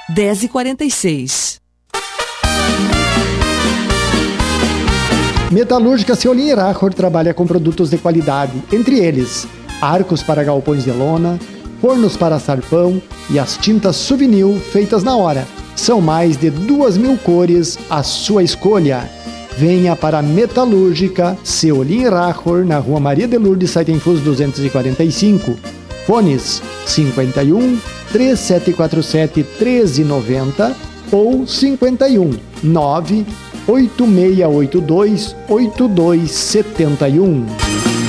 10h46. Metalúrgica Seolim Rachor trabalha com produtos de qualidade, entre eles arcos para galpões de lona, fornos para assar pão e as tintas Souvenir feitas na hora. São mais de 2.000 cores à sua escolha. Venha para a Metalúrgica Seolim Rachor, na Rua Maria de Lourdes, Saitenfus 245. Fones 51 3747 1390 ou 51 9 8682 8271.